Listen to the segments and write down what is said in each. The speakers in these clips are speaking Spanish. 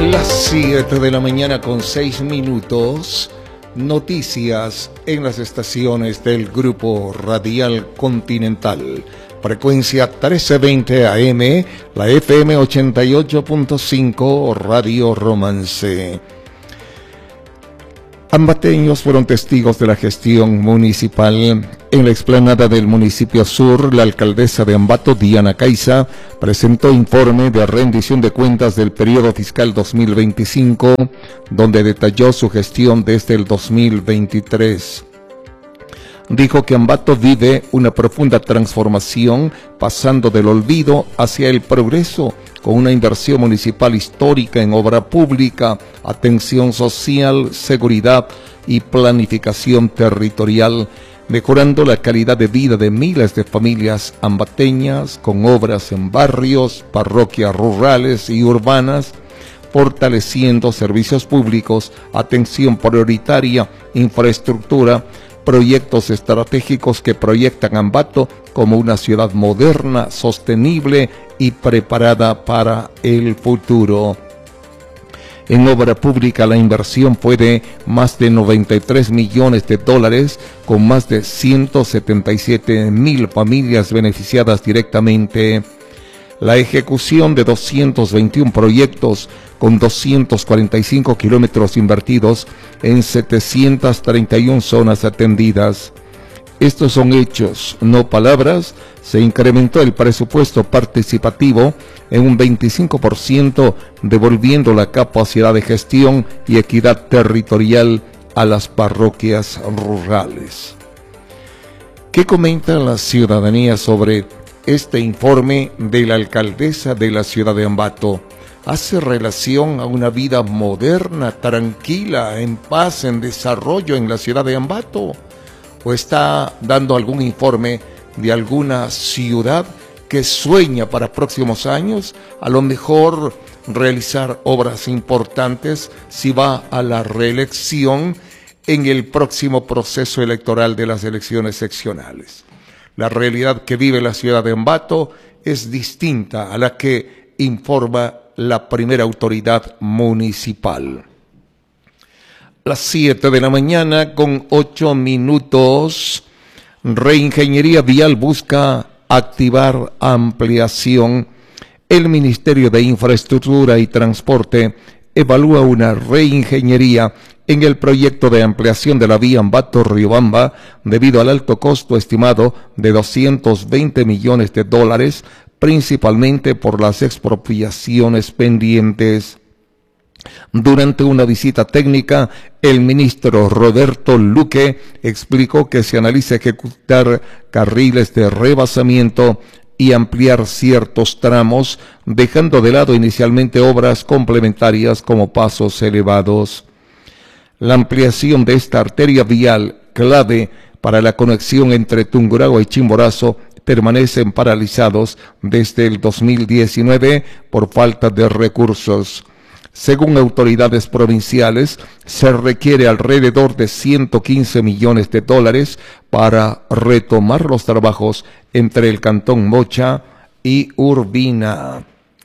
Las 7 de la mañana con 6 minutos. Noticias en las estaciones del Grupo Radial Continental. Frecuencia 1320 AM, la FM 88.5 Radio Romance. Ambateños fueron testigos de la gestión municipal. En la explanada del municipio sur, la alcaldesa de Ambato, Diana Caiza, presentó informe de rendición de cuentas del periodo fiscal 2025, donde detalló su gestión desde el 2023. Dijo que Ambato vive una profunda transformación, pasando del olvido hacia el progreso, con una inversión municipal histórica en obra pública, atención social, seguridad y planificación territorial, mejorando la calidad de vida de miles de familias ambateñas con obras en barrios, parroquias rurales y urbanas, fortaleciendo servicios públicos, atención prioritaria, infraestructura, proyectos estratégicos que proyectan a Ambato como una ciudad moderna, sostenible y preparada para el futuro. En obra pública la inversión fue de más de 93 millones de dólares, con más de 177,000 familias beneficiadas directamente. La ejecución de 221 proyectos con 245 kilómetros invertidos en 731 zonas atendidas. Estos son hechos, no palabras. Se incrementó el presupuesto participativo en un 25%, devolviendo la capacidad de gestión y equidad territorial a las parroquias rurales. ¿Qué comenta la ciudadanía sobre este informe de la alcaldesa de la ciudad de Ambato? ¿Hace relación a una vida moderna, tranquila, en paz, en desarrollo en la ciudad de Ambato? ¿O está dando algún informe de alguna ciudad que sueña para próximos años, a lo mejor realizar obras importantes si va a la reelección en el próximo proceso electoral de las elecciones seccionales? La realidad que vive la ciudad de Ambato es distinta a la que informa la primera autoridad municipal. Las 7 de la mañana con 8 minutos. Reingeniería Vial busca activar ampliación. El Ministerio de Infraestructura y Transporte evalúa una reingeniería en el proyecto de ampliación de la vía Ambato-Riobamba debido al alto costo estimado de 220 millones de dólares, principalmente por las expropiaciones pendientes. Durante una visita técnica, el ministro Roberto Luque explicó que se analiza ejecutar carriles de rebasamiento y ampliar ciertos tramos, dejando de lado inicialmente obras complementarias como pasos elevados. La ampliación de esta arteria vial, clave para la conexión entre Tungurahua y Chimborazo, permanecen paralizados desde el 2019 por falta de recursos. Según autoridades provinciales, se requiere alrededor de 115 millones de dólares para retomar los trabajos entre el Cantón Mocha y Urbina.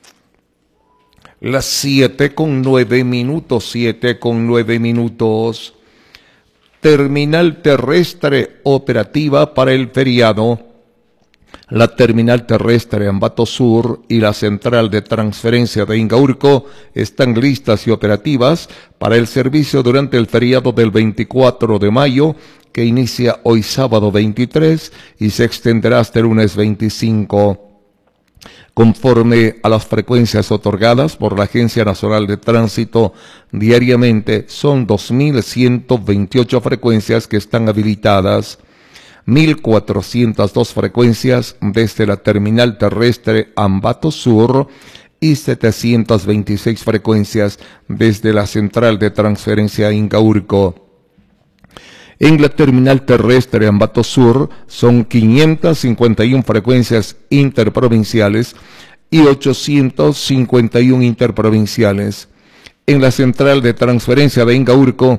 Las 7:09 minutos, 7:09 minutos. Terminal terrestre operativa para el feriado. La terminal terrestre Ambato Sur y la central de transferencia de Ingaurco están listas y operativas para el servicio durante el feriado del 24 de mayo, que inicia hoy sábado 23 y se extenderá hasta el lunes 25. Conforme a las frecuencias otorgadas por la Agencia Nacional de Tránsito, diariamente son 2.128 frecuencias que están habilitadas. 1.402 frecuencias desde la terminal terrestre Ambato Sur y 726 frecuencias desde la central de transferencia Ingaurco. En la terminal terrestre Ambato Sur son 551 frecuencias interprovinciales y 851 interprovinciales. En la central de transferencia de Ingaurco,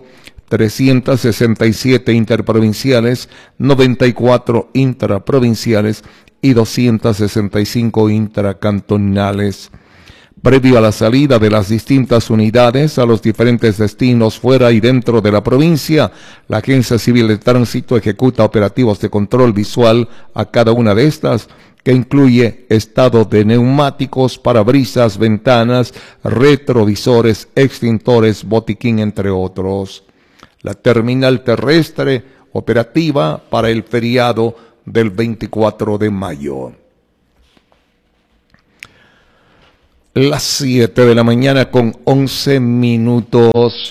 367 interprovinciales, 94 intraprovinciales y 265 intracantonales. Previo a la salida de las distintas unidades a los diferentes destinos fuera y dentro de la provincia, la Agencia Civil de Tránsito ejecuta operativos de control visual a cada una de estas, que incluye estado de neumáticos, parabrisas, ventanas, retrovisores, extintores, botiquín, entre otros. La terminal terrestre operativa para el feriado del 24 de mayo. Las 7 de la mañana con 11 minutos.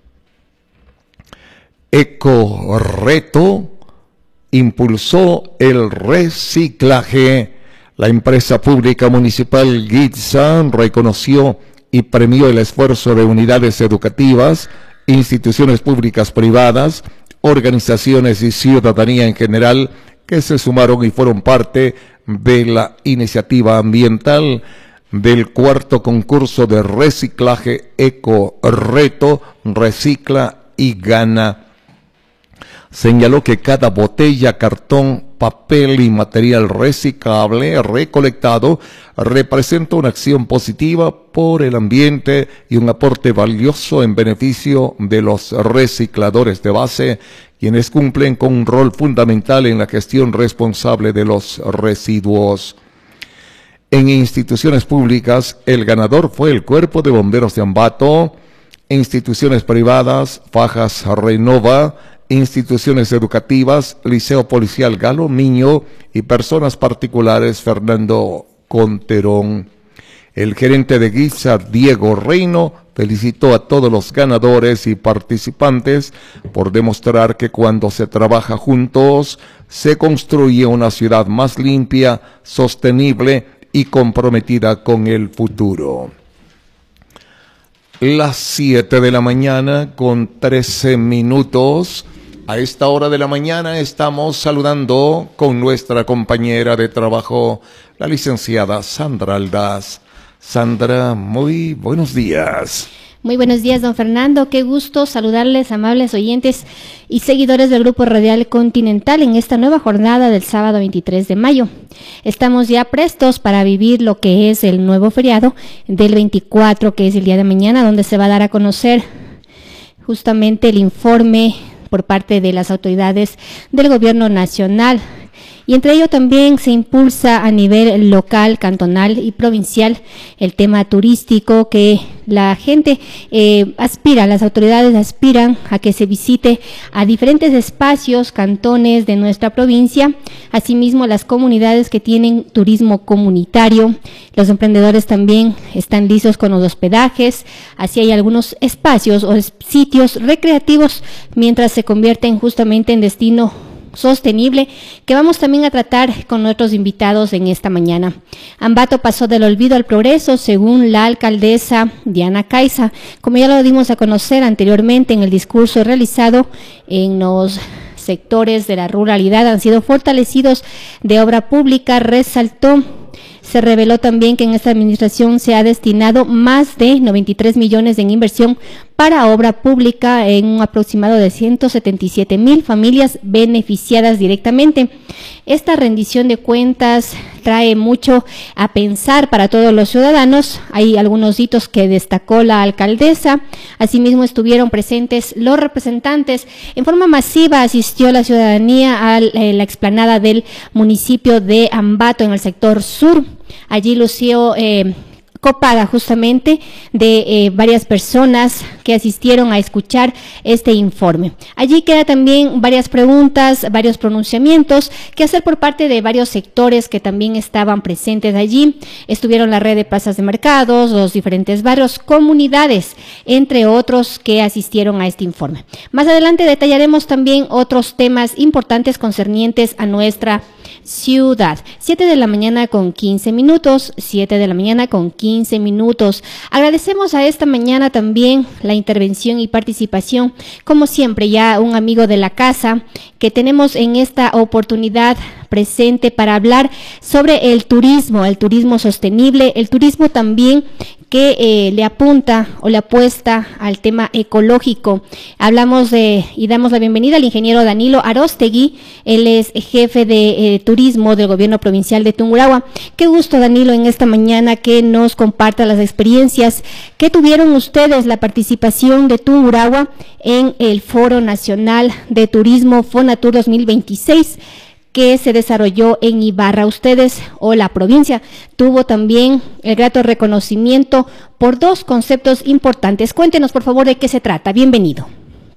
Ecoreto impulsó el reciclaje. La empresa pública municipal GITSA reconoció y premió el esfuerzo de unidades educativas, instituciones públicas privadas, organizaciones y ciudadanía en general que se sumaron y fueron parte de la iniciativa ambiental del cuarto concurso de reciclaje Ecoreto Recicla y Gana. Señaló que cada botella, cartón, papel y material reciclable recolectado representa una acción positiva por el ambiente y un aporte valioso en beneficio de los recicladores de base, quienes cumplen con un rol fundamental en la gestión responsable de los residuos. En instituciones públicas, el ganador fue el Cuerpo de Bomberos de Ambato, instituciones privadas, Fajas Renova, instituciones educativas, Liceo Policial Galo Miño y personas particulares Fernando Conterón. El gerente de GITSA, Diego Reino, felicitó a todos los ganadores y participantes por demostrar que cuando se trabaja juntos se construye una ciudad más limpia, sostenible y comprometida con el futuro. Las 7 de la mañana con 13 minutos. A esta hora de la mañana estamos saludando con nuestra compañera de trabajo, la licenciada Sandra Aldaz. Sandra, muy buenos días. Muy buenos días, don Fernando. Qué gusto saludarles, amables oyentes y seguidores del Grupo Radial Continental en esta nueva jornada del sábado 23 de mayo. Estamos ya prestos para vivir lo que es el nuevo feriado del 24, que es el día de mañana, donde se va a dar a conocer justamente el informe por parte de las autoridades del gobierno nacional. Y entre ello también se impulsa a nivel local, cantonal y provincial el tema turístico, que la gente aspira, las autoridades aspiran a que se visite a diferentes espacios, cantones de nuestra provincia, asimismo las comunidades que tienen turismo comunitario. Los emprendedores también están listos con los hospedajes, así hay algunos espacios o sitios recreativos mientras se convierten justamente en destino sostenible, que vamos también a tratar con nuestros invitados en esta mañana. Ambato pasó del olvido al progreso, según la alcaldesa Diana Caiza, como ya lo dimos a conocer anteriormente en el discurso realizado en los sectores de la ruralidad, han sido fortalecidos de obra pública, resaltó. Se reveló también que en esta administración se ha destinado más de 93 millones en inversión para obra pública en un aproximado de 177,000 familias beneficiadas directamente. Esta rendición de cuentas trae mucho a pensar para todos los ciudadanos. Hay algunos hitos que destacó la alcaldesa. Asimismo estuvieron presentes los representantes. En forma masiva asistió la ciudadanía a la explanada del municipio de Ambato en el sector sur. Allí lució copada justamente de varias personas que asistieron a escuchar este informe. Allí queda también varias preguntas, varios pronunciamientos que hacer por parte de varios sectores que también estaban presentes allí. Estuvieron la red de plazas de mercados, los diferentes barrios, comunidades, entre otros que asistieron a este informe. Más adelante detallaremos también otros temas importantes concernientes a nuestra ciudad. 7 de la mañana con 15 minutos, 7 de la mañana con 15 minutos. Agradecemos a esta mañana también la intervención y participación, como siempre, ya un amigo de la casa que tenemos en esta oportunidad presente para hablar sobre el turismo sostenible, el turismo también que le apunta o le apuesta al tema ecológico. Hablamos y damos la bienvenida al ingeniero Danilo Arostegui. Él es jefe de turismo del gobierno provincial de Tungurahua. Qué gusto, Danilo, en esta mañana que nos comparta las experiencias que tuvieron ustedes, la participación de Tungurahua en el Foro Nacional de Turismo Fonatur 2026, que se desarrolló en Ibarra. Ustedes o la provincia tuvo también el grato reconocimiento por dos conceptos importantes. Cuéntenos, por favor, de qué se trata. Bienvenido.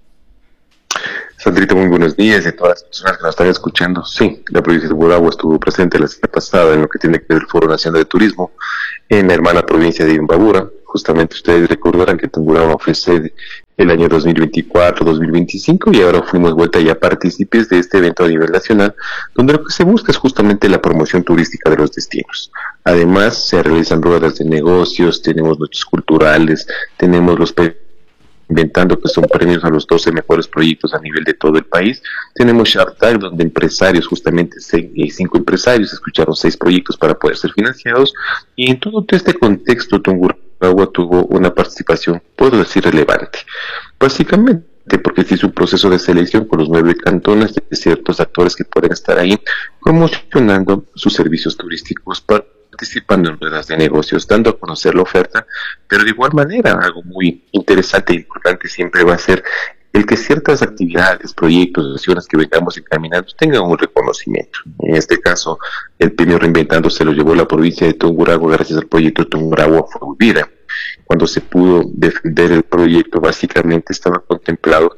Sandrita, muy buenos días y a todas las personas que nos están escuchando. Sí, la provincia de Tungurahua estuvo presente la semana pasada en lo que tiene que ver el Foro Nacional de Turismo en la hermana provincia de Imbabura. Justamente ustedes recordarán que Tungurahua ofrece el año 2024-2025 y ahora fuimos vuelta ya partícipes de este evento a nivel nacional, donde lo que se busca es justamente la promoción turística de los destinos. Además, se realizan ruedas de negocios, tenemos noches culturales, tenemos los inventando que son premios a los 12 mejores proyectos a nivel de todo el país. Tenemos Shark Tank, donde empresarios, justamente 5 empresarios, escucharon 6 proyectos para poder ser financiados, y en todo este contexto Tungurahua tuvo una participación, puedo decir, relevante. Básicamente porque se hizo un proceso de selección con los 9 cantones de ciertos actores que pueden estar ahí promocionando sus servicios turísticos, participando en ruedas de negocios, dando a conocer la oferta, pero de igual manera algo muy interesante e importante siempre va a ser el que ciertas actividades, proyectos, acciones que vengamos encaminando tengan un reconocimiento. En este caso, el premio Reinventando se lo llevó la provincia de Tungurahua gracias al proyecto Tungurahua Fue Vida. Cuando se pudo defender el proyecto, básicamente estaba contemplado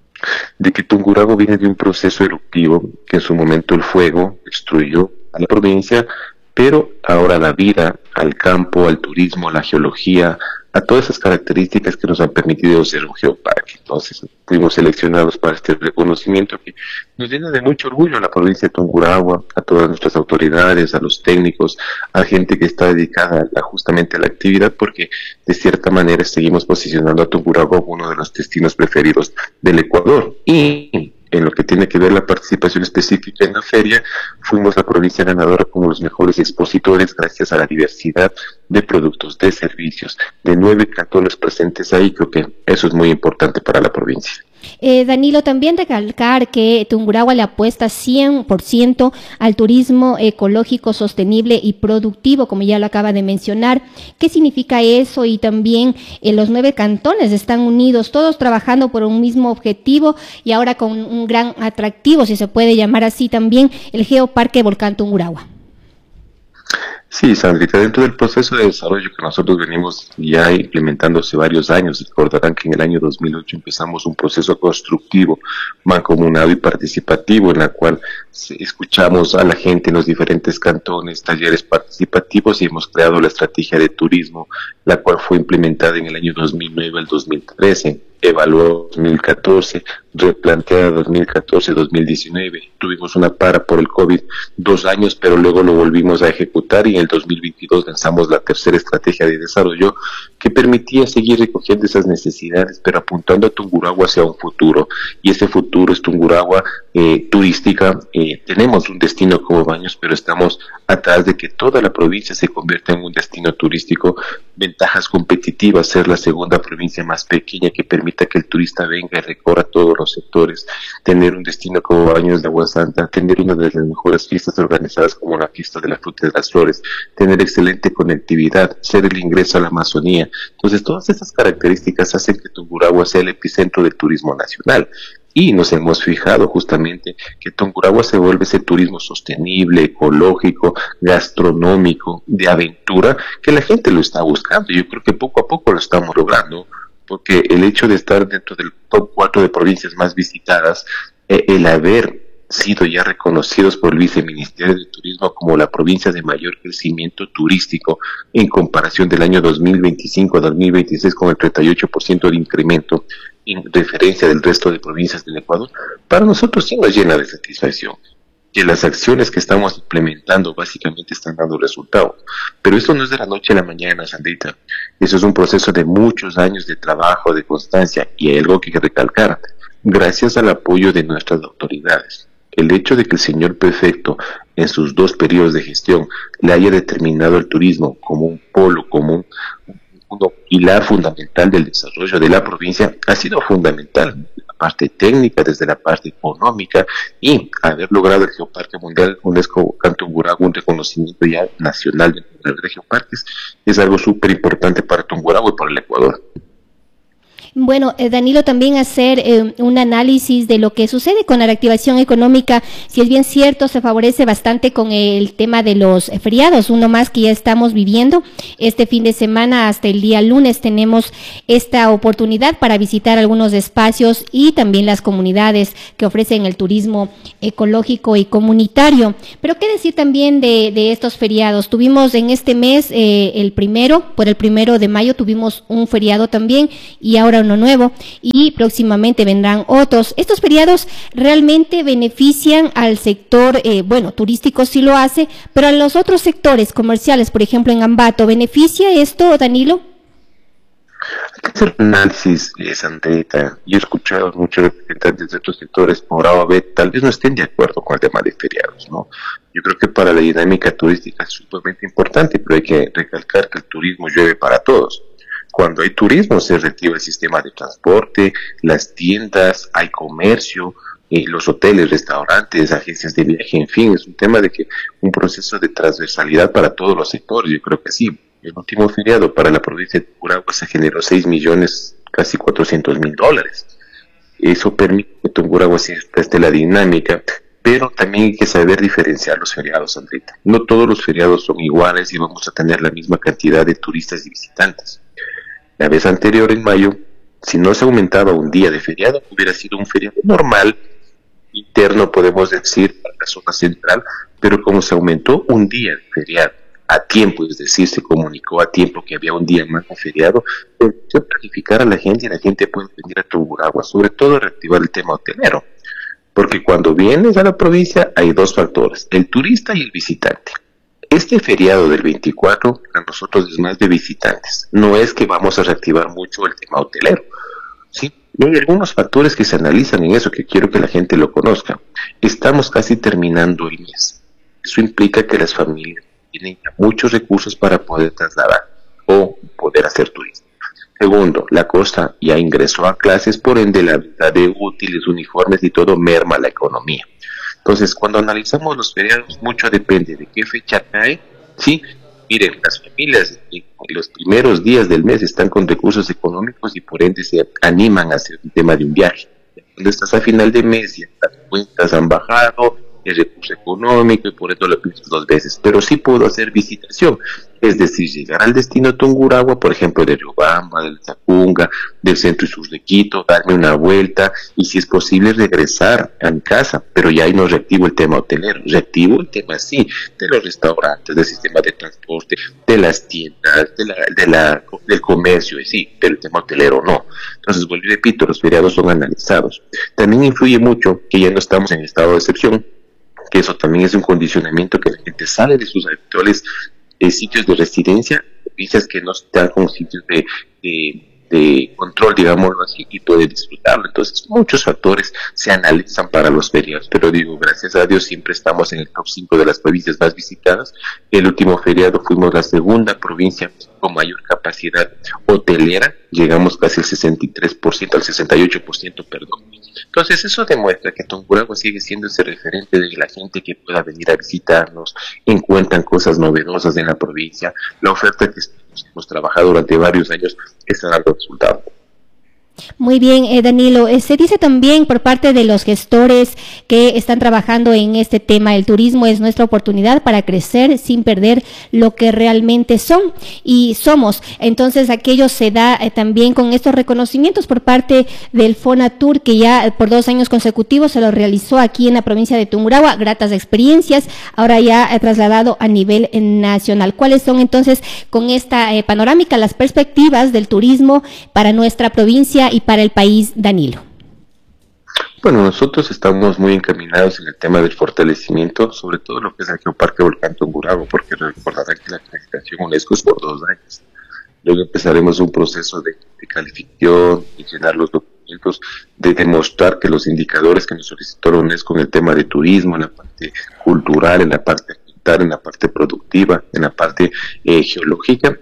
de que Tungurahua viene de un proceso eruptivo que en su momento el fuego destruyó a la provincia, pero ahora la vida, al campo, al turismo, a la geología, a todas esas características que nos han permitido ser un geoparque. Entonces fuimos seleccionados para este reconocimiento que nos llena de mucho orgullo a la provincia de Tungurahua, a todas nuestras autoridades, a los técnicos, a gente que está dedicada justamente a la actividad, porque de cierta manera seguimos posicionando a Tungurahua como uno de los destinos preferidos del Ecuador. Y en lo que tiene que ver la participación específica en la feria, fuimos la provincia ganadora como los mejores expositores gracias a la diversidad de productos, de servicios, de 9 cantones presentes ahí. Creo que eso es muy importante para la provincia. Danilo, también recalcar que Tungurahua le apuesta 100% al turismo ecológico, sostenible y productivo, como ya lo acaba de mencionar. ¿Qué significa eso? Y también los 9 cantones están unidos, todos trabajando por un mismo objetivo y ahora con un gran atractivo, si se puede llamar así, también el Geoparque Volcán Tungurahua. Sí, Sandrita, dentro del proceso de desarrollo que nosotros venimos ya implementando hace varios años, recordarán que en el año 2008 empezamos un proceso constructivo, mancomunado y participativo, en la cual escuchamos a la gente en los diferentes cantones, talleres participativos, y hemos creado la estrategia de turismo, la cual fue implementada en el año 2009 al 2013. Evaluó 2014, replanteada 2014-2019, tuvimos una para por el COVID 2 años, pero luego lo volvimos a ejecutar y en el 2022 lanzamos la tercera estrategia de desarrollo que permitía seguir recogiendo esas necesidades, pero apuntando a Tungurahua hacia un futuro, y ese futuro es Tungurahua turística. Tenemos un destino como Baños, pero estamos atrás de que toda la provincia se convierta en un destino turístico. Ventajas competitivas: ser la segunda provincia más pequeña que permita que el turista venga y recorra todos los sectores, tener un destino como Baños de Agua Santa, tener una de las mejores fiestas organizadas como la fiesta de la fruta y de las flores, tener excelente conectividad, ser el ingreso a la Amazonía. Entonces todas estas características hacen que Tungurahua sea el epicentro del turismo nacional. Y nos hemos fijado justamente que Tungurahua se vuelve ese turismo sostenible, ecológico, gastronómico, de aventura, que la gente lo está buscando. Yo creo que poco a poco lo estamos logrando, porque el hecho de estar dentro del top 4 de provincias más visitadas, el haber sido ya reconocidos por el Viceministerio de Turismo como la provincia de mayor crecimiento turístico en comparación del año 2025 a 2026, con el 38% de incremento en referencia del resto de provincias del Ecuador, para nosotros sí nos llena de satisfacción, que las acciones que estamos implementando básicamente están dando resultados. Pero esto no es de la noche a la mañana, Sandrita. Eso es un proceso de muchos años de trabajo, de constancia, y hay algo que recalcar: gracias al apoyo de nuestras autoridades. El hecho de que el señor prefecto en sus 2 periodos de gestión le haya determinado el turismo como un polo, como un pilar fundamental del desarrollo de la provincia, ha sido fundamental desde la parte técnica, desde la parte económica, y haber logrado el Geoparque Mundial UNESCO Tungurahua, un reconocimiento ya nacional de geoparques, es algo súper importante para Tungurahua y para el Ecuador. Bueno, Danilo, también hacer un análisis de lo que sucede con la reactivación económica. Si es bien cierto, se favorece bastante con el tema de los feriados, uno más que ya estamos viviendo. Este fin de semana hasta el día lunes tenemos esta oportunidad para visitar algunos espacios y también las comunidades que ofrecen el turismo ecológico y comunitario. Pero qué decir también de estos feriados. Tuvimos en este mes por el 1 de mayo tuvimos un feriado también, y ahora uno nuevo, y próximamente vendrán otros. Estos feriados realmente benefician al sector, turístico sí lo hace, pero a los otros sectores comerciales, por ejemplo en Ambato, ¿beneficia esto, Danilo? Hay que hacer un análisis, Sandrita. Yo he escuchado a muchos representantes de otros sectores por A o B, tal vez no estén de acuerdo con el tema de feriados, ¿no? Yo creo que para la dinámica turística es sumamente importante, pero hay que recalcar que el turismo llueve para todos. Cuando hay turismo se reactiva el sistema de transporte, las tiendas, hay comercio, los hoteles, restaurantes, agencias de viaje, en fin, es un tema de que un proceso de transversalidad para todos los sectores. Yo creo que sí. El último feriado para la provincia de Tungurahua se generó 6 millones, casi $400,000. Eso permite que Tungurahua esté la dinámica, pero también hay que saber diferenciar los feriados, Andrita. No todos los feriados son iguales y vamos a tener la misma cantidad de turistas y visitantes. La vez anterior, en mayo, si no se aumentaba un día de feriado, hubiera sido un feriado normal, interno, podemos decir, para la zona central, pero como se aumentó un día de feriado a tiempo, es decir, se comunicó a tiempo que había un día más de feriado, se planificar a la gente y la gente puede venir a Tungurahua, sobre todo reactivar el tema hotelero, porque cuando vienes a la provincia hay 2 factores, el turista y el visitante. Este feriado del 24 para nosotros es más de visitantes. No es que vamos a reactivar mucho el tema hotelero, ¿sí? Hay algunos factores que se analizan en eso que quiero que la gente lo conozca. Estamos casi terminando el mes. Eso implica que las familias tienen muchos recursos para poder trasladar o poder hacer turismo. Segundo, la costa ya ingresó a clases, por ende la venta de útiles, uniformes y todo merma la economía. Entonces, cuando analizamos los feriados, mucho depende de qué fecha cae, ¿sí? Miren, las familias en los primeros días del mes están con recursos económicos y por ende se animan a hacer un tema de un viaje. Cuando estás a final de mes, ya las cuentas han bajado, el recurso económico, y por eso lo piensas 2 veces. Pero sí puedo hacer visitación, es decir, llegar al destino Tungurahua, por ejemplo, de Riobamba, de Tacunga, del centro y sur de Quito, darme una vuelta, y si es posible regresar a mi casa, pero ya ahí no reactivo el tema hotelero, reactivo el tema, sí, de los restaurantes, del sistema de transporte, de las tiendas, del comercio, sí, pero el tema hotelero no. Entonces, vuelvo y repito, los feriados son analizados. También influye mucho que ya no estamos en estado de excepción, que eso también es un condicionamiento, que la gente sale de sus actuales sitios de residencia, provincias que no están como sitios de control, digámoslo así, y puede disfrutarlo. Entonces, muchos factores se analizan para los feriados, pero digo, gracias a Dios siempre estamos en el top 5 de las provincias más visitadas. El último feriado fuimos la segunda provincia con mayor capacidad hotelera, llegamos casi al 63%, al 68%, perdón. Entonces eso demuestra que Tungurahua sigue siendo ese referente de la gente que pueda venir a visitarnos, encuentran cosas novedosas en la provincia, la oferta que hemos trabajado durante varios años está dando resultados. Muy bien, Danilo, se dice también por parte de los gestores que están trabajando en este tema, el turismo es nuestra oportunidad para crecer sin perder lo que realmente son y somos. Entonces aquello se da también con estos reconocimientos por parte del Fonatur, que ya por 2 años consecutivos se lo realizó aquí en la provincia de Tungurahua, gratas experiencias, ahora ya trasladado a nivel nacional. ¿Cuáles son entonces, con esta panorámica, las perspectivas del turismo para nuestra provincia y para el país, Danilo? Bueno, nosotros estamos muy encaminados en el tema del fortalecimiento, sobre todo lo que es el Geoparque Volcán Tungurahua, porque recordarán que la acreditación UNESCO es por 2 años. Luego empezaremos un proceso de calificación y llenar los documentos de demostrar que los indicadores que nos solicitó la UNESCO en el tema de turismo, en la parte cultural, en la parte ambiental, en la parte productiva, en la parte geológica,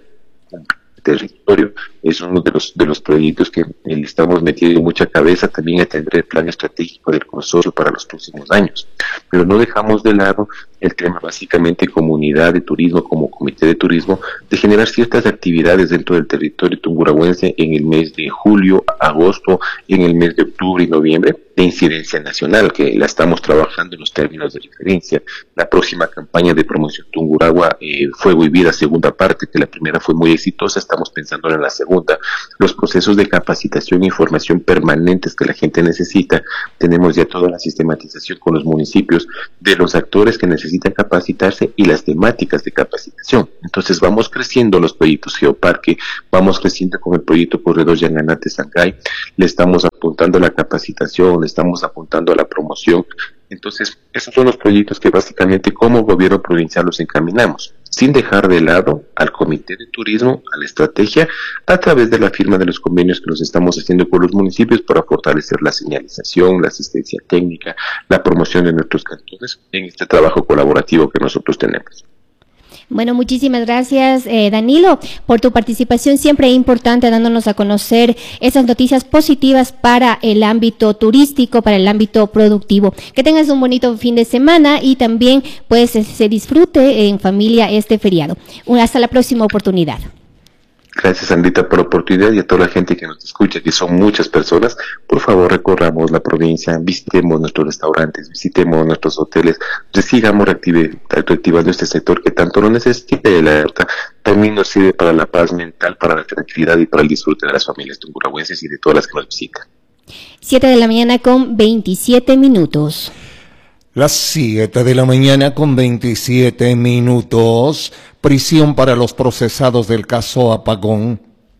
territorio, es uno de los proyectos que le estamos metiendo mucha cabeza, también atender el plan estratégico del consorcio para los próximos años. Pero no dejamos de lado el tema básicamente comunidad de turismo, como comité de turismo, de generar ciertas actividades dentro del territorio tungurahüense en el mes de julio, agosto, en el mes de octubre y noviembre, de incidencia nacional, que la estamos trabajando en los términos de referencia. La próxima campaña de promoción Tungurahua, Fuego y Vida, segunda parte, que la primera fue muy exitosa, estamos pensando en la segunda. Los procesos de capacitación e información permanentes que la gente necesita, tenemos ya toda la sistematización con los municipios de los actores que necesitan capacitarse y las temáticas de capacitación. Entonces vamos creciendo los proyectos Geoparque, vamos creciendo con el proyecto Corredor Yanganate-Sangay, le estamos apuntando a la capacitación, le estamos apuntando a la promoción. Entonces, esos son los proyectos que básicamente como gobierno provincial los encaminamos, sin dejar de lado al comité de turismo, a la estrategia, a través de la firma de los convenios que los estamos haciendo con los municipios para fortalecer la señalización, la asistencia técnica, la promoción de nuestros cantones en este trabajo colaborativo que nosotros tenemos. Bueno, muchísimas gracias, Danilo, por tu participación siempre importante, dándonos a conocer esas noticias positivas para el ámbito turístico, para el ámbito productivo. Que tengas un bonito fin de semana y también pues se disfrute en familia este feriado. Hasta la próxima oportunidad. Gracias, Andita, por la oportunidad, y a toda la gente que nos escucha, que son muchas personas. Por favor, recorramos la provincia, visitemos nuestros restaurantes, visitemos nuestros hoteles, sigamos reactivando este sector que tanto lo necesita, y la verdad también nos sirve para la paz mental, para la tranquilidad y para el disfrute de las familias tungurahüenses y de todas las que nos visitan. 7 de la mañana con 27 minutos. Las 7 de la mañana con 27 minutos. Prisión para los procesados del caso Apagón.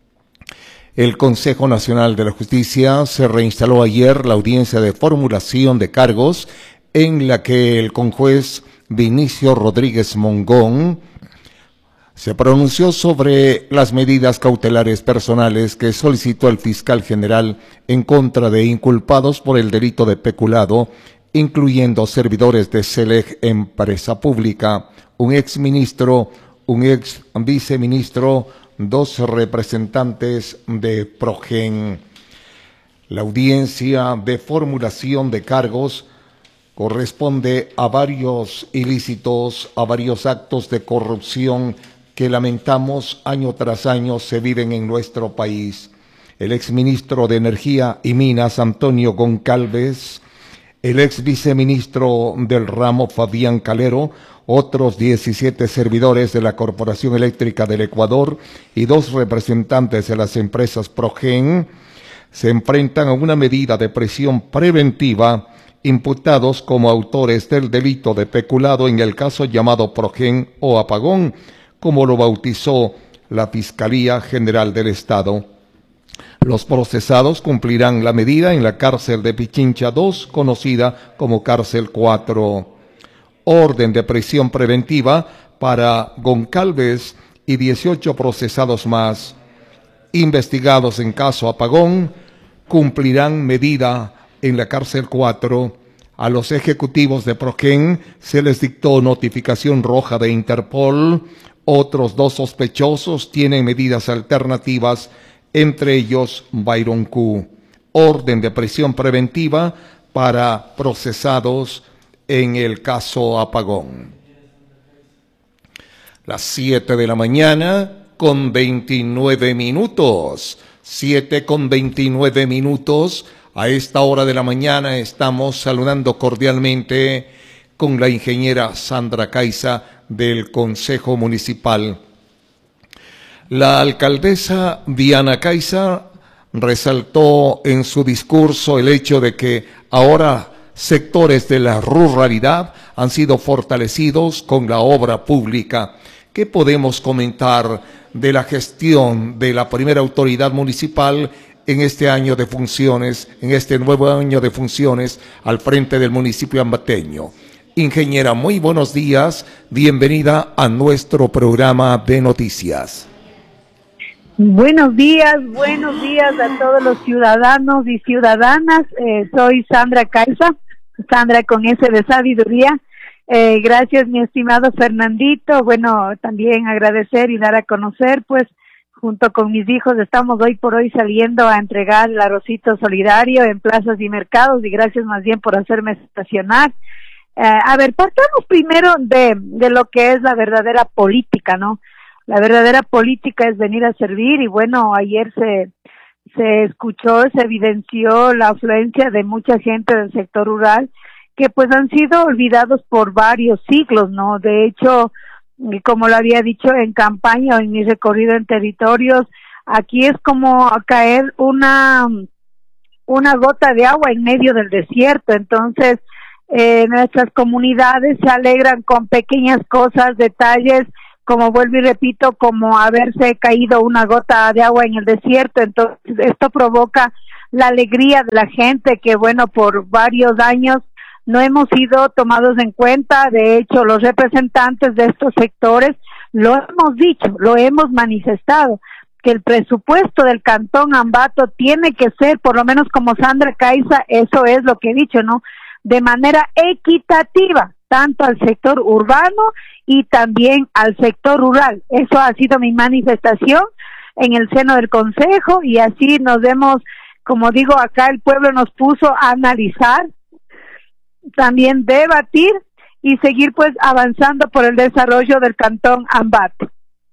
El Consejo Nacional de la Justicia se reinstaló ayer la audiencia de formulación de cargos en la que el conjuez Vinicio Rodríguez Mongón se pronunció sobre las medidas cautelares personales que solicitó el fiscal general en contra de inculpados por el delito de peculado, incluyendo servidores de SELEC, empresa pública, un exministro, un ex viceministro, 2 representantes de Progen. La audiencia de formulación de cargos corresponde a varios ilícitos, a varios actos de corrupción que lamentamos año tras año se viven en nuestro país. El exministro de Energía y Minas, Antonio Goncalves, el ex viceministro del ramo, Fabián Calero, otros 17 servidores de la Corporación Eléctrica del Ecuador y 2 representantes de las empresas Progen se enfrentan a una medida de prisión preventiva, imputados como autores del delito de peculado en el caso llamado Progen o Apagón, como lo bautizó la Fiscalía General del Estado. Los procesados cumplirán la medida en la cárcel de Pichincha 2, conocida como cárcel 4. Orden de prisión preventiva para Goncalves y 18 procesados más. Investigados en caso Apagón, cumplirán medida en la cárcel 4. A los ejecutivos de Progen se les dictó notificación roja de Interpol. Otros 2 sospechosos tienen medidas alternativas, entre ellos Byron Q. Orden de prisión preventiva para procesados en el caso Apagón. Las 7 de la mañana con 29 minutos. 7 con 29 minutos. A esta hora de la mañana estamos saludando cordialmente con la ingeniera Sandra Caiza del Consejo Municipal. La alcaldesa Diana Caiza resaltó en su discurso el hecho de que ahora sectores de la ruralidad han sido fortalecidos con la obra pública. ¿Qué podemos comentar de la gestión de la primera autoridad municipal en este año de funciones, en este nuevo año de funciones al frente del municipio ambateño? Ingeniera, muy buenos días, bienvenida a nuestro programa de noticias. Buenos días a todos los ciudadanos y ciudadanas. Soy Sandra Caiza, Sandra con S de sabiduría. Gracias, mi estimado Fernandito. Bueno, también agradecer y dar a conocer, pues, junto con mis hijos, estamos hoy por hoy saliendo a entregar el arrocito solidario en plazas y mercados, y gracias más bien por hacerme estacionar. A ver, partamos primero de lo que es la verdadera política, ¿no? La verdadera política es venir a servir, y bueno, ayer se escuchó, se evidenció la afluencia de mucha gente del sector rural que pues han sido olvidados por varios siglos, ¿no? De hecho, como lo había dicho en campaña o en mi recorrido en territorios, aquí es como caer una gota de agua en medio del desierto. Entonces, nuestras comunidades se alegran con pequeñas cosas, detalles, como vuelvo y repito, como haberse caído una gota de agua en el desierto. Entonces esto provoca la alegría de la gente, que bueno, por varios años no hemos sido tomados en cuenta. De hecho, los representantes de estos sectores lo hemos dicho, lo hemos manifestado, que el presupuesto del Cantón Ambato tiene que ser, por lo menos como Sandra Caiza, eso es lo que he dicho, ¿no? De manera equitativa, tanto al sector urbano y también al sector rural. Eso ha sido mi manifestación en el seno del Consejo, y así nos hemos, como digo, acá el pueblo nos puso a analizar, también debatir y seguir pues avanzando por el desarrollo del Cantón Ambato.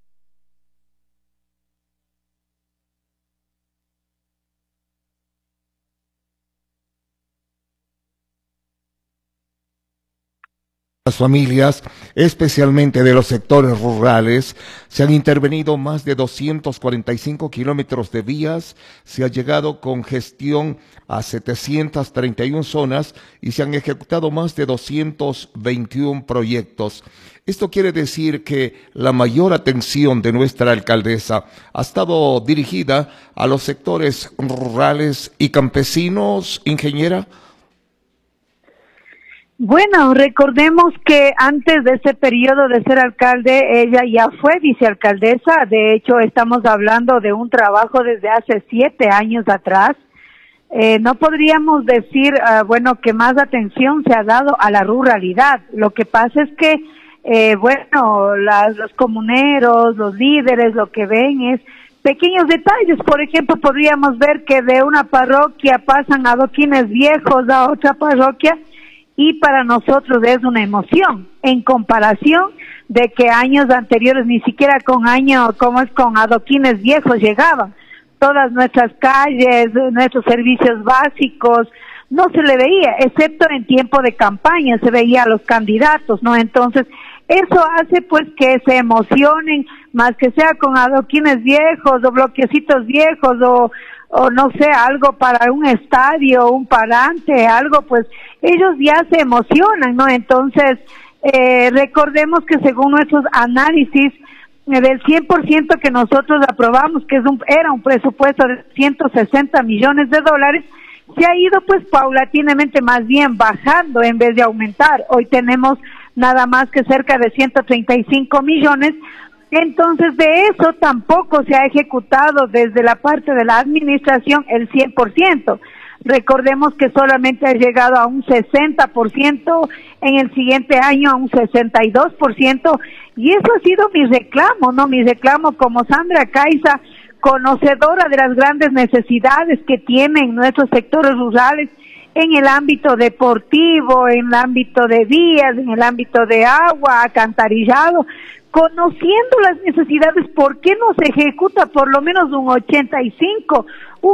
Las familias, especialmente de los sectores rurales, se han intervenido más de 245 kilómetros de vías, se ha llegado con gestión a 731 zonas y se han ejecutado más de 221 proyectos. Esto quiere decir que la mayor atención de nuestra alcaldesa ha estado dirigida a los sectores rurales y campesinos, ingeniera. Bueno, recordemos que antes de ese periodo de ser alcalde, ella ya fue vicealcaldesa. De hecho, estamos hablando de un trabajo desde hace 7 años atrás. No podríamos decir, bueno, que más atención se ha dado a la ruralidad. Lo que pasa es que, bueno, los comuneros, los líderes, lo que ven es pequeños detalles. Por ejemplo, podríamos ver que de una parroquia pasan adoquines viejos a otra parroquia, y para nosotros es una emoción en comparación de que años anteriores ni siquiera con adoquines viejos llegaban. Todas nuestras calles, nuestros servicios básicos, no se le veía, excepto en tiempo de campaña se veía a los candidatos, ¿no? Entonces, eso hace pues que se emocionen, más que sea con adoquines viejos o bloquecitos viejos o no sé, algo para un estadio, un parante, algo, pues ellos ya se emocionan, ¿no? Entonces, recordemos que según nuestros análisis, del 100% que nosotros aprobamos, que era un presupuesto de 160 millones de dólares, se ha ido pues paulatinamente más bien bajando en vez de aumentar. Hoy tenemos nada más que cerca de 135 millones. Entonces, de eso tampoco se ha ejecutado desde la parte de la administración el 100%. Recordemos que solamente ha llegado a un 60%, en el siguiente año a un 62%, y eso ha sido mi reclamo, ¿no? Mi reclamo como Sandra Caiza, conocedora de las grandes necesidades que tienen nuestros sectores rurales en el ámbito deportivo, en el ámbito de vías, en el ámbito de agua, alcantarillado, conociendo las necesidades. ¿Por qué no se ejecuta por lo menos un 85, un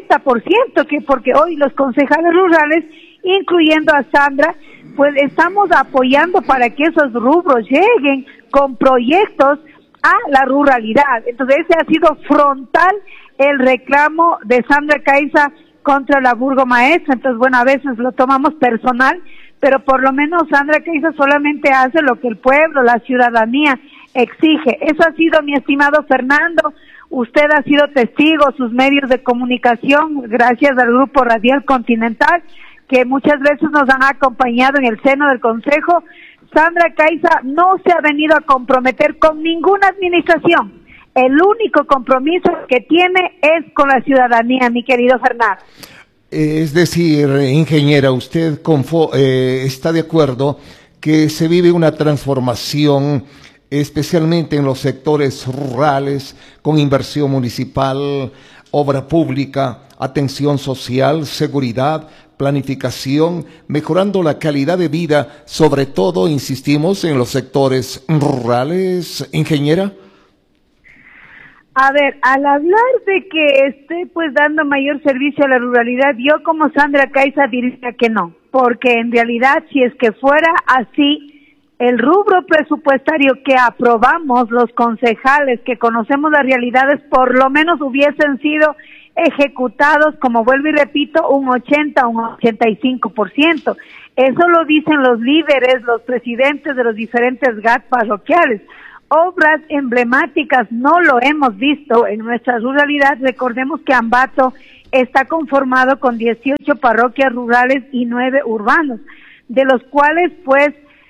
90%? Porque hoy los concejales rurales, incluyendo a Sandra, pues estamos apoyando para que esos rubros lleguen con proyectos a la ruralidad. Entonces ese ha sido frontal el reclamo de Sandra Caiza contra la burgomaestra. Entonces, bueno, a veces lo tomamos personal, pero por lo menos Sandra Caiza solamente hace lo que el pueblo, la ciudadanía exige. Eso ha sido, mi estimado Fernando, usted ha sido testigo, sus medios de comunicación, gracias al Grupo Radial Continental, que muchas veces nos han acompañado en el seno del Consejo. Sandra Caiza no se ha venido a comprometer con ninguna administración. El único compromiso que tiene es con la ciudadanía, mi querido Fernando. Es decir, ingeniera, usted está de acuerdo que se vive una transformación, especialmente en los sectores rurales, con inversión municipal, obra pública, atención social, seguridad, planificación, mejorando la calidad de vida, sobre todo, insistimos, en los sectores rurales, ingeniera. A ver, al hablar de que esté pues dando mayor servicio a la ruralidad, yo como Sandra Caiza diría que no, porque en realidad si es que fuera así, el rubro presupuestario que aprobamos los concejales que conocemos las realidades por lo menos hubiesen sido ejecutados, como vuelvo y repito, un 80, un 85%. Eso lo dicen los líderes, los presidentes de los diferentes GAT parroquiales. Obras emblemáticas no lo hemos visto en nuestra ruralidad. Recordemos que Ambato está conformado con 18 parroquias rurales y 9 urbanos, de los cuales pues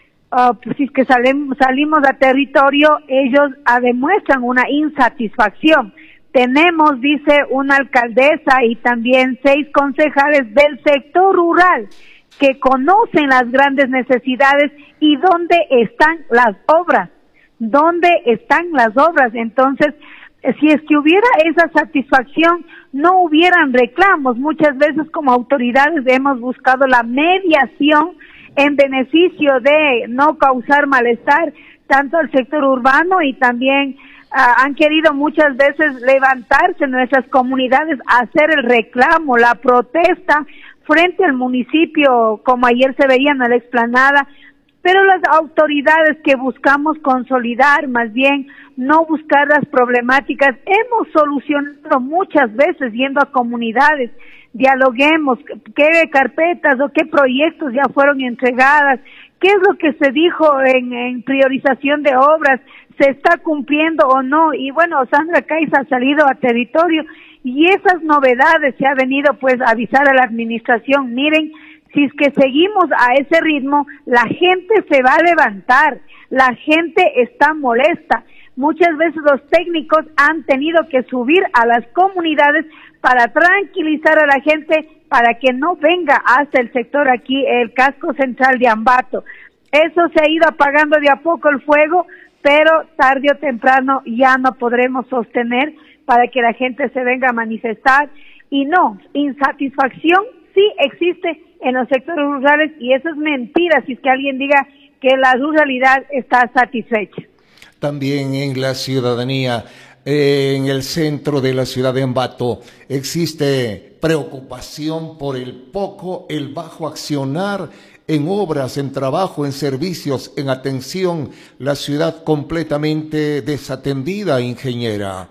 si es que salimos a territorio, ellos demuestran una insatisfacción. Tenemos, dice, una alcaldesa y también 6 concejales del sector rural que conocen las grandes necesidades y dónde están las obras. ¿Dónde están las obras? Entonces, si es que hubiera esa satisfacción, no hubieran reclamos. Muchas veces como autoridades hemos buscado la mediación en beneficio de no causar malestar tanto al sector urbano y también han querido muchas veces levantarse nuestras comunidades a hacer el reclamo, la protesta frente al municipio, como ayer se veía en la explanada. Pero las autoridades que buscamos consolidar, más bien no buscar las problemáticas, hemos solucionado muchas veces yendo a comunidades, dialoguemos, qué carpetas o qué proyectos ya fueron entregadas, qué es lo que se dijo en priorización de obras, se está cumpliendo o no. Y bueno, Sandra Caiza ha salido a territorio y esas novedades se ha venido pues a avisar a la administración. Miren, si es que seguimos a ese ritmo, la gente se va a levantar, la gente está molesta. Muchas veces los técnicos han tenido que subir a las comunidades para tranquilizar a la gente, para que no venga hasta el sector aquí, el casco central de Ambato. Eso se ha ido apagando de a poco el fuego, pero tarde o temprano ya no podremos sostener para que la gente se venga a manifestar. Y no, insatisfacción sí existe en los sectores rurales y eso es mentira si es que alguien diga que la ruralidad está satisfecha. También en la ciudadanía, en el centro de la ciudad de Ambato, existe preocupación por el bajo accionar en obras, en trabajo, en servicios, en atención, la ciudad completamente desatendida, ingeniera.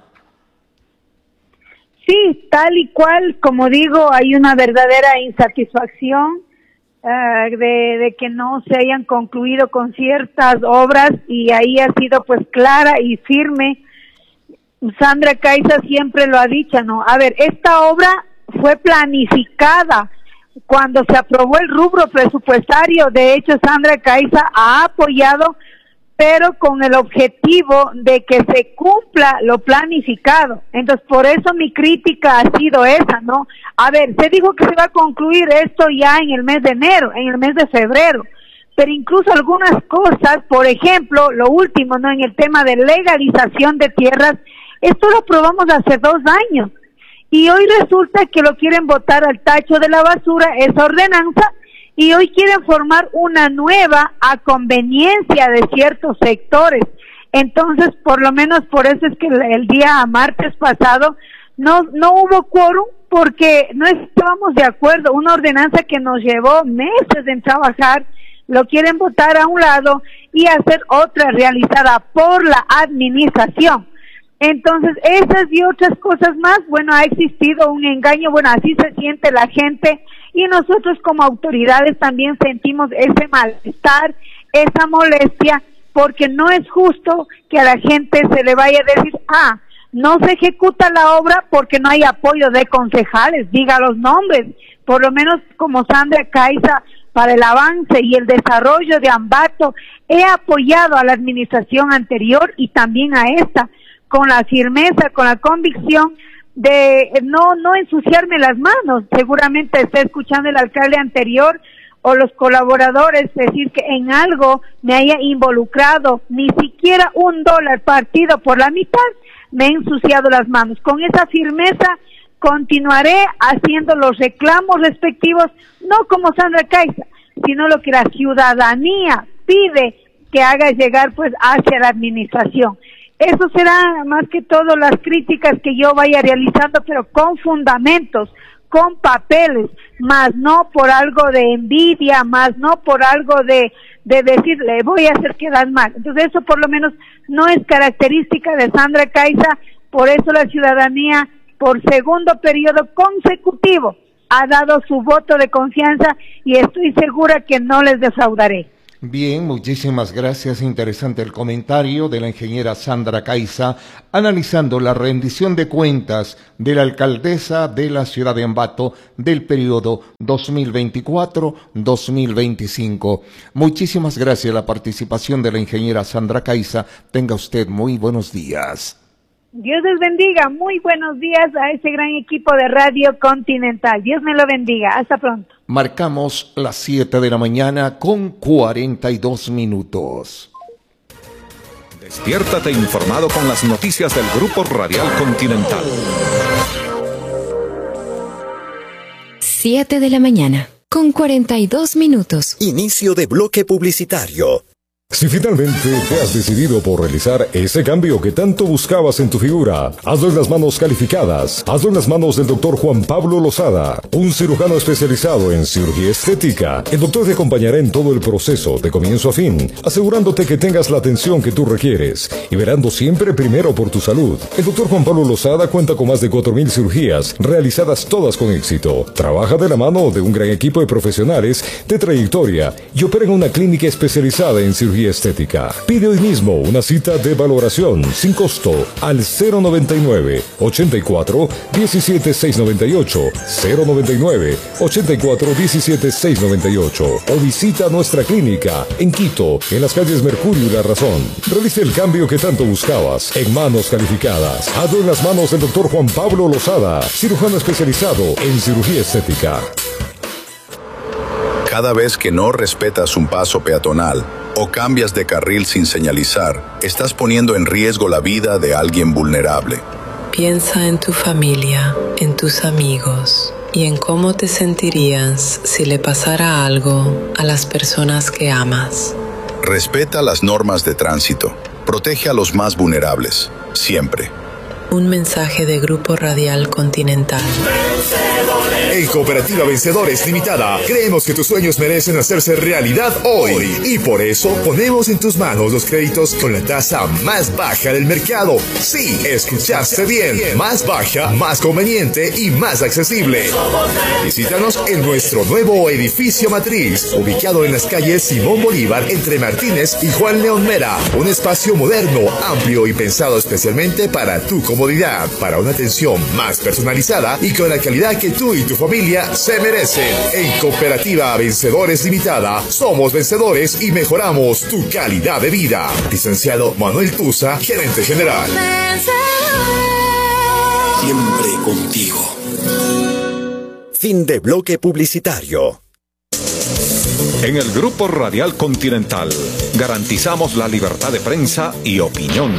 Sí, tal y cual, como digo, hay una verdadera insatisfacción de que no se hayan concluido con ciertas obras y ahí ha sido pues clara y firme. Sandra Caiza siempre lo ha dicho, ¿no? A ver, esta obra fue planificada cuando se aprobó el rubro presupuestario. De hecho, Sandra Caiza ha apoyado, pero con el objetivo de que se cumpla lo planificado. Entonces, por eso mi crítica ha sido esa, ¿no? A ver, se dijo que se va a concluir esto ya en el mes de enero, en el mes de febrero, pero incluso algunas cosas, por ejemplo, lo último, ¿no? En el tema de legalización de tierras, esto lo aprobamos hace 2 años, y hoy resulta que lo quieren botar al tacho de la basura, esa ordenanza, y hoy quieren formar una nueva a conveniencia de ciertos sectores. Entonces, por lo menos por eso es que el día martes pasado no hubo quórum, porque no estábamos de acuerdo. Una ordenanza que nos llevó meses en trabajar, lo quieren botar a un lado y hacer otra realizada por la administración. Entonces, esas y otras cosas más, bueno, ha existido un engaño, bueno, así se siente la gente, y nosotros como autoridades también sentimos ese malestar, esa molestia, porque no es justo que a la gente se le vaya a decir, no se ejecuta la obra porque no hay apoyo de concejales, diga los nombres, por lo menos como Sandra Caiza, para el avance y el desarrollo de Ambato, he apoyado a la administración anterior y también a esta, con la firmeza, con la convicción de no ensuciarme las manos. Seguramente está escuchando el alcalde anterior o los colaboradores decir que en algo me haya involucrado, ni siquiera $1 partido por la mitad, me he ensuciado las manos. Con esa firmeza continuaré haciendo los reclamos respectivos, no como Sandra Caiza, sino lo que la ciudadanía pide que haga llegar pues hacia la administración. Eso será más que todo las críticas que yo vaya realizando, pero con fundamentos, con papeles, más no por algo de envidia, más no por algo de decir, le voy a hacer quedar mal. Entonces eso por lo menos no es característica de Sandra Caiza, por eso la ciudadanía por segundo periodo consecutivo ha dado su voto de confianza y estoy segura que no les defraudaré. Bien, muchísimas gracias. Interesante el comentario de la ingeniera Sandra Caiza, analizando la rendición de cuentas de la alcaldesa de la ciudad de Ambato del periodo 2024-2025. Muchísimas gracias a la participación de la ingeniera Sandra Caiza. Tenga usted muy buenos días. Dios les bendiga. Muy buenos días a ese gran equipo de Radio Continental. Dios me lo bendiga. Hasta pronto. Marcamos las 7 de la mañana con 42 minutos. Despiértate informado con las noticias del Grupo Radial Continental. 7 de la mañana con 42 minutos. Inicio de bloque publicitario. Si finalmente te has decidido por realizar ese cambio que tanto buscabas en tu figura, hazlo en las manos calificadas. Hazlo en las manos del doctor Juan Pablo Lozada, un cirujano especializado en cirugía estética. El doctor te acompañará en todo el proceso, de comienzo a fin, asegurándote que tengas la atención que tú requieres y velando siempre primero por tu salud. El doctor Juan Pablo Lozada cuenta con más de 4,000 cirugías, realizadas todas con éxito. Trabaja de la mano de un gran equipo de profesionales de trayectoria y opera en una clínica especializada en cirugía estética. Pide hoy mismo una cita de valoración sin costo al 099 84 17 698 099 84 17 698 o visita nuestra clínica en Quito, en las calles Mercurio y La Razón. Realice el cambio que tanto buscabas en manos calificadas. Hazlo en las manos del doctor Juan Pablo Lozada, cirujano especializado en cirugía estética. Cada vez que no respetas un paso peatonal o cambias de carril sin señalizar, estás poniendo en riesgo la vida de alguien vulnerable. Piensa en tu familia, en tus amigos y en cómo te sentirías si le pasara algo a las personas que amas. Respeta las normas de tránsito. Protege a los más vulnerables, siempre. Un mensaje de Grupo Radial Continental. En Cooperativa Vencedores Limitada, creemos que tus sueños merecen hacerse realidad hoy. Y por eso ponemos en tus manos los créditos con la tasa más baja del mercado. Sí, escuchaste bien. Más baja, más conveniente y más accesible. Visítanos en nuestro nuevo edificio matriz, ubicado en las calles Simón Bolívar, entre Martínez y Juan León Mera. Un espacio moderno, amplio y pensado especialmente para tu comodidad, para una atención más personalizada y con la calidad que tú y tu familia se merecen. En Cooperativa Vencedores Limitada, somos vencedores y mejoramos tu calidad de vida. Licenciado Manuel Tusa, gerente general. Siempre contigo. Fin de bloque publicitario. En el Grupo Radial Continental garantizamos la libertad de prensa y opinión.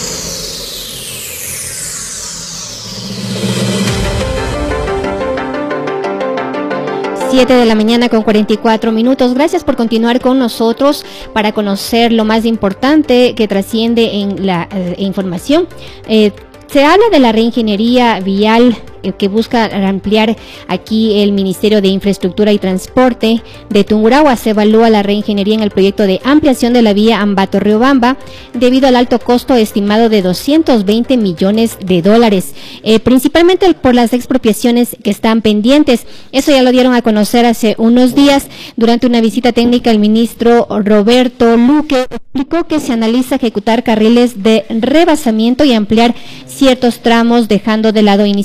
7 de la mañana con 44 minutos. Gracias por continuar con nosotros para conocer lo más importante que trasciende en la información. Se habla de la reingeniería vial que busca ampliar aquí el Ministerio de Infraestructura y Transporte de Tungurahua. Se evalúa la reingeniería en el proyecto de ampliación de la vía Ambato-Riobamba debido al alto costo estimado de $220 millones, principalmente por las expropiaciones que están pendientes. Eso ya lo dieron a conocer hace unos días durante una visita técnica. El ministro Roberto Luque explicó que se analiza ejecutar carriles de rebasamiento y ampliar ciertos tramos, dejando de lado inicialmente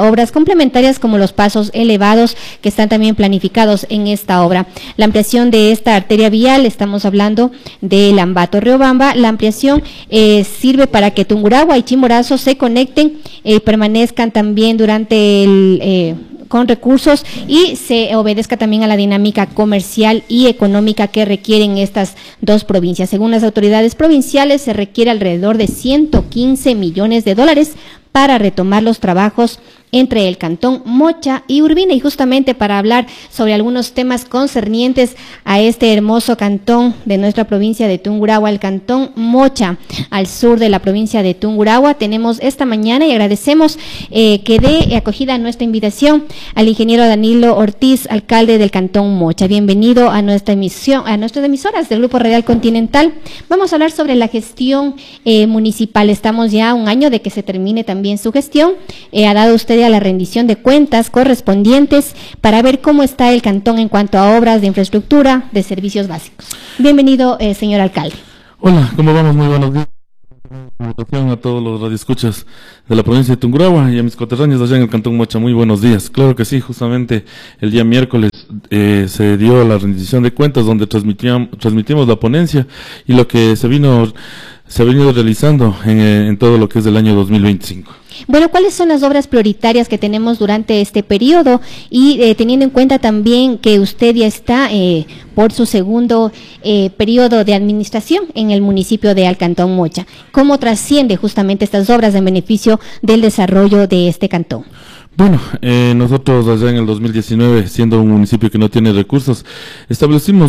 obras complementarias como los pasos elevados que están también planificados en esta obra. La ampliación de esta arteria vial, estamos hablando del Ambato-Riobamba, la ampliación sirve para que Tungurahua y Chimborazo se conecten, permanezcan también durante con recursos y se obedezca también a la dinámica comercial y económica que requieren estas dos provincias. Según las autoridades provinciales, se requiere alrededor de 115 millones de dólares para retomar los trabajos entre el Cantón Mocha y Urbina, y justamente para hablar sobre algunos temas concernientes a este hermoso cantón de nuestra provincia de Tungurahua, el Cantón Mocha, al sur de la provincia de Tungurahua, tenemos esta mañana y agradecemos que dé acogida a nuestra invitación al ingeniero Danilo Ortiz, alcalde del Cantón Mocha. Bienvenido a nuestra emisión, a nuestras emisoras del Grupo Radial Continental. Vamos a hablar sobre la gestión municipal. Estamos ya a un año de que se termine también su gestión. Ha dado usted a la rendición de cuentas correspondientes para ver cómo está el cantón en cuanto a obras de infraestructura, de servicios básicos. Bienvenido, señor alcalde. Hola, ¿cómo vamos? Muy buenos días. Invitación a todos los radioescuchas de la provincia de Tungurahua y a mis coterráneos allá en el Cantón Mocha. Muy buenos días. Claro que sí, justamente el día miércoles se dio la rendición de cuentas donde transmitimos la ponencia y lo que se ha venido realizando en todo lo que es del año 2025. Bueno, ¿cuáles son las obras prioritarias que tenemos durante este periodo? Y teniendo en cuenta también que usted ya está por su segundo periodo de administración en el municipio de Cantón Mocha, ¿cómo trasciende justamente estas obras en beneficio del desarrollo de este cantón? Bueno, nosotros allá en el 2019, siendo un municipio que no tiene recursos, establecimos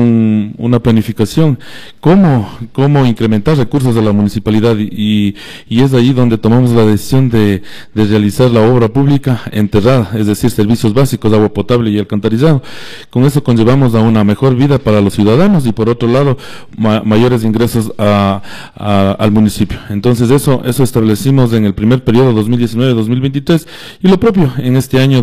una planificación, cómo incrementar recursos de la municipalidad y es ahí donde tomamos la decisión de realizar la obra pública enterrada, es decir, servicios básicos, agua potable y alcantarillado. Con eso conllevamos a una mejor vida para los ciudadanos y por otro lado, mayores ingresos al municipio. Entonces eso establecimos en el primer periodo 2019-2023 y lo propio en este año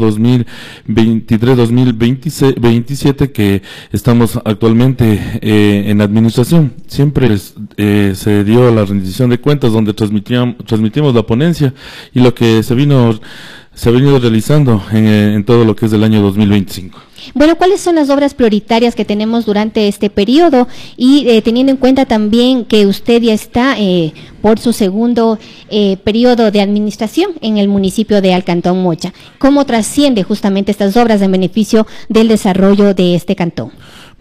2023-2027 que estamos actualmente en administración. Siempre se dio la rendición de cuentas donde transmitimos la ponencia y lo que se ha venido realizando en todo lo que es del año 2025. Bueno, ¿cuáles son las obras prioritarias que tenemos durante este periodo? Y teniendo en cuenta también que usted ya está por su segundo periodo de administración en el municipio de Cantón Mocha, ¿cómo trasciende justamente estas obras en beneficio del desarrollo de este cantón?